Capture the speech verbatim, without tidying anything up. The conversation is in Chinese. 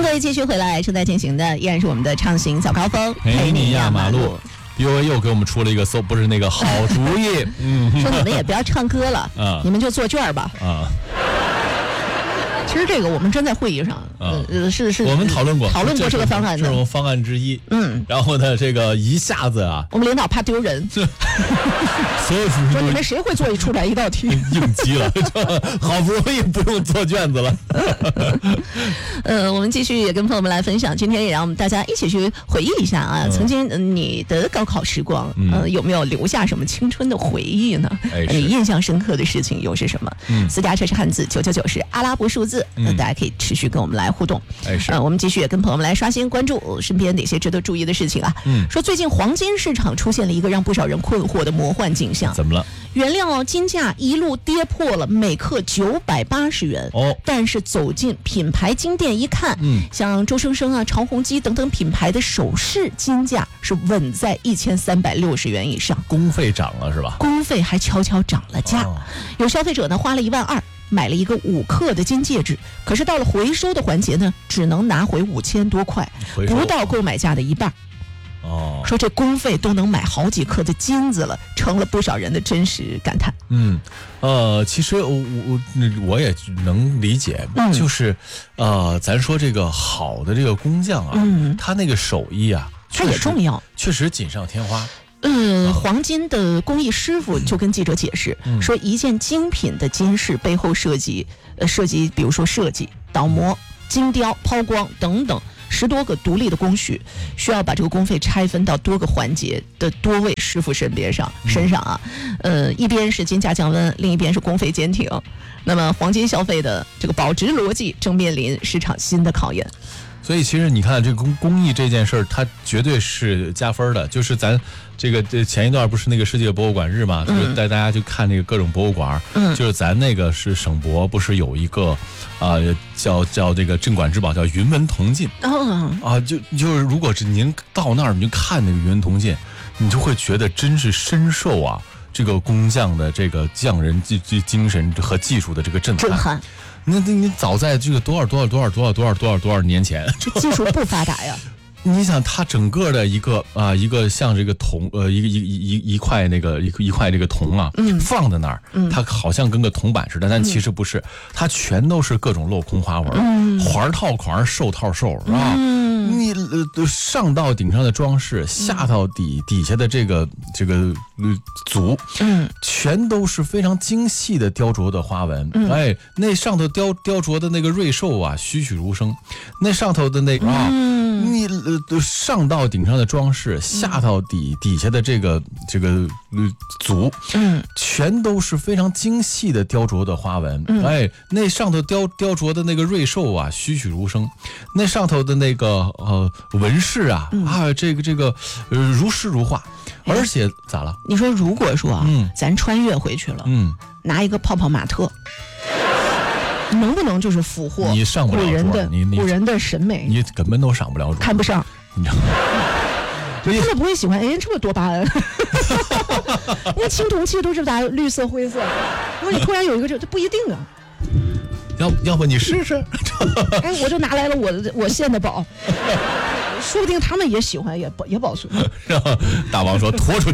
各位继续回来，正在进行的依然是我们的畅行小高峰， 陪你压马路。B O A 又给我们出了一个搜，不是那个好主意， 嗯，说你们也不要唱歌了，啊，你们就做卷吧，啊。其实这个我们真在会议上，呃，呃是是， 我们讨论过， 讨论过这个方案的， 这种方案之一。嗯，然后呢，这个一下子啊， 我们领导怕丢人，所有主持说你们谁会做出来一道题？ 应激了，好不容易不用做卷子了。 呃，我们继续也跟朋友们来分享，今天也让我们大家一起去回忆一下啊，嗯、曾经你的高考时光，嗯、呃，有没有留下什么青春的回忆呢？哎、你印象深刻的事情又是什么？嗯，私家车是汉字，九九九是阿拉伯数字。嗯，大家可以持续跟我们来互动。 哎，是。 呃，我们继续也跟朋友们来刷新关注身边哪些值得注意的事情啊。嗯，说最近黄金市场出现了一个让不少人困惑的魔幻景象。 怎么了？ 原料金价一路跌破了每克九百八十元。哦。但是走进品牌金店一看，嗯，像周生生啊、潮宏基等等品牌的首饰金价是稳在一千三百六十元以上。 工费涨了是吧？ 工费还悄悄涨了价。哦、有消费者呢花了一万二。买了一个五克的金戒指，可是到了回收的环节呢，只能拿回五千多块，不到购买价的一半。哦，说这工费都能买好几克的金子了，成了不少人的真实感叹。 嗯，呃，其实我我我也能理解，嗯、就是，呃，咱说这个好的这个工匠啊，嗯、他那个手艺啊， 它也重要， 确实锦上添花。 呃，黄金的工艺师傅就跟记者解释、嗯、说，一件精品的金饰背后涉及，呃，涉及比如说设计、倒模、精雕、抛光等等十多个独立的工序，需要把这个工费拆分到多个环节的多位师傅身边上身上啊。呃，一边是金价降温，另一边是工费坚挺。那么黄金消费的这个保值逻辑正面临市场新的考验。 所以其实你看这个工工艺这件事儿，它绝对是加分的。就是咱这个前一段不是那个世界博物馆日嘛，嗯、就是带大家去看那个各种博物馆。嗯，就是咱那个是省博，不是有一个啊、呃、叫叫这个镇馆之宝叫云门铜镜。哦啊，就就是如果是您到那儿你就看那个云门铜镜，你就会觉得真是深受啊这个工匠的这个匠人技精神和技术的这个震撼。 震撼。 那你早在这个多少多少多少多少多少多少多少年前， 这技术不发达呀。 你想，它整个的一个啊、呃，一个像这个铜，呃，一个一一一一块那个一一块这个铜啊，嗯、放在那儿，嗯、它好像跟个铜板似的，但其实不是，它全都是各种镂空花纹，嗯、环套环，寿套寿，是吧？嗯、你呃上到顶上的装饰，下到底底下的这个这个呃足，嗯，全都是非常精细的雕琢的花纹，嗯、哎，那上头雕雕琢的那个瑞兽啊，栩栩如生，那上头的那个啊。嗯、你呃上到顶上的装饰，下到底底下的这个这个呃足，嗯，全都是非常精细的雕琢的花纹，嗯、哎，那上头雕雕琢的那个瑞兽啊，栩栩如生，那上头的那个呃纹饰啊，嗯、啊，这个这个呃如诗如画，而且咋了？ 你说如果说啊，嗯、咱穿越回去了，嗯，拿一个泡泡玛特。能不能就是俘获你上不了古人的你你古人的审美？ 你根本都上不了桌， 看不上。你知道吗？他们不会喜欢，哎，这么多疤痕。因为青铜器都是打绿色、灰色，然后你突然有一个这，这不一定啊。 要要不你试试？ 哎，我就拿来了我的我献的宝，说不定他们也喜欢，也保也保存。 大王说拖出去。